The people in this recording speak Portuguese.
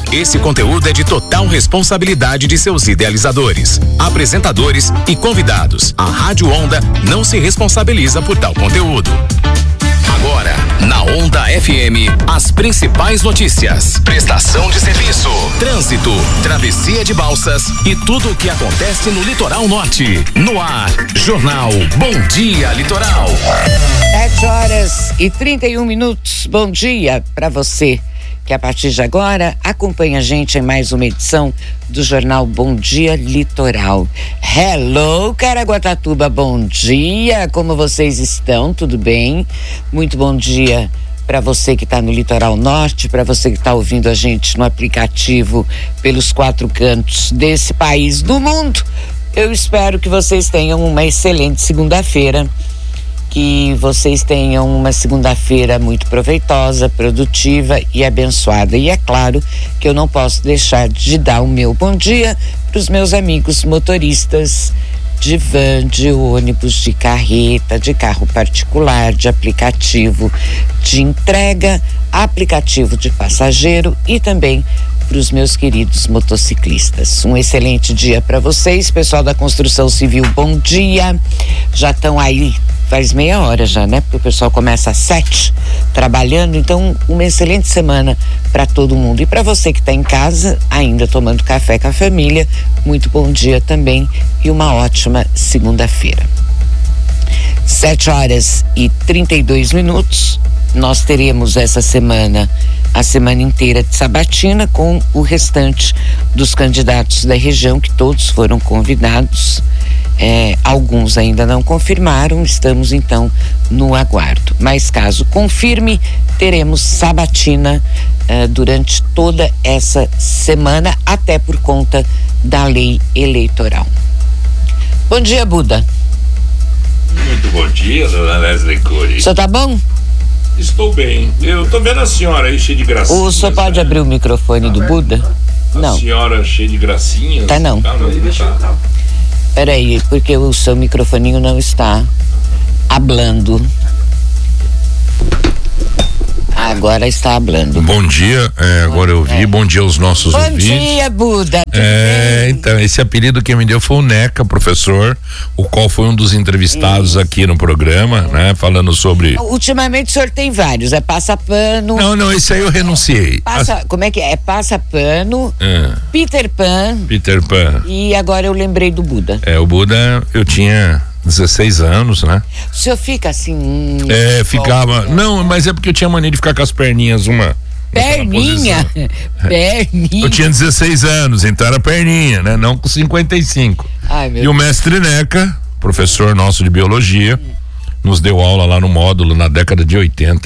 Esse conteúdo é de total responsabilidade de seus idealizadores, apresentadores e convidados. A Rádio Onda não se responsabiliza por tal conteúdo. Agora, na Onda FM, as principais notícias, prestação de serviço, trânsito, travessia de balsas e tudo o que acontece no litoral norte. No ar, Jornal Bom Dia Litoral. 7h31. Bom dia para você que a partir de agora acompanha a gente em mais uma edição do Jornal Bom Dia Litoral. Hello, Caraguatatuba, bom dia, como vocês estão? Tudo bem? Muito bom dia para você que está no litoral norte, para você que está ouvindo a gente no aplicativo pelos 4 cantos desse país, do mundo. Eu espero que vocês tenham uma excelente segunda-feira, que vocês tenham uma segunda-feira muito proveitosa, produtiva e abençoada. E é claro que eu não posso deixar de dar o meu bom dia para os meus amigos motoristas de van, de ônibus, de carreta, de carro particular, de aplicativo de entrega, aplicativo de passageiro e também para os meus queridos motociclistas. Um excelente dia para vocês, pessoal da construção civil, bom dia. Já estão aí faz meia hora já, né? Porque o pessoal começa às 7 trabalhando, então uma excelente semana para todo mundo. E para você que está em casa, ainda tomando café com a família, muito bom dia também e uma ótima segunda-feira. 7h32. Nós teremos essa semana, a semana inteira de sabatina, com o restante dos candidatos da região, que todos foram convidados. Alguns ainda não confirmaram, estamos então no aguardo. Mas caso confirme, teremos sabatina durante toda essa semana, até por conta da lei eleitoral. Bom dia, Buda. Muito bom dia, dona Leslie Cury. O senhor tá bom? Estou bem. Eu tô vendo a senhora aí cheia de gracinhas. O senhor pode abrir o microfone do Buda? Não. A senhora cheia de gracinhas. Tá não. Tá. Peraí, porque o seu microfoninho não está hablando. Agora está hablando. Bom dia, agora eu vi. Bom dia aos nossos ouvintes. Bom dia, Buda. Então, esse apelido que me deu foi o Neca, professor, o qual foi um dos entrevistados aqui no programa, né? Falando sobre... Ultimamente o senhor tem vários, Passapano... Não, esse aí eu renunciei. Como é que é? Passapano, Peter Pan... E agora eu lembrei do Buda. O Buda, eu tinha 16 anos, né? O senhor fica assim... ficava... Não, mas é porque eu tinha mania de ficar com as perninhas Perninha? Perninha. Eu tinha 16 anos, então era perninha, né? Não com 55. Ai, meu Deus. O mestre Neca, professor nosso de biologia, nos deu aula lá no módulo na década de 80